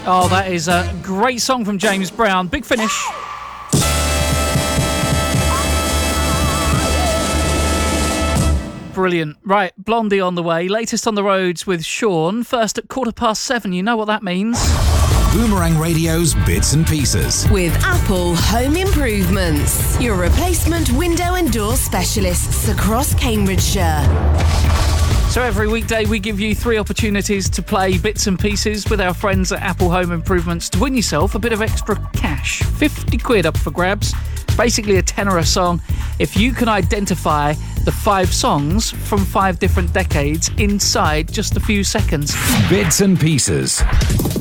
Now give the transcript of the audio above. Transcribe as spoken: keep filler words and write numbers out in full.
Oh, that is a great song from James Brown. Big Finish. Brilliant. Right, Blondie on the way. Latest on the roads with Sean. First at quarter past seven. You know what that means. Boomerang Radio's Bits and Pieces. With Apple Home Improvements. Your replacement window and door specialists across Cambridgeshire. So every weekday we give you three opportunities to play Bits and Pieces with our friends at Apple Home Improvements to win yourself a bit of extra cash. fifty quid up for grabs. Basically a tenner a song. If you can identify the five songs from five different decades inside just a few seconds. Bits and Pieces.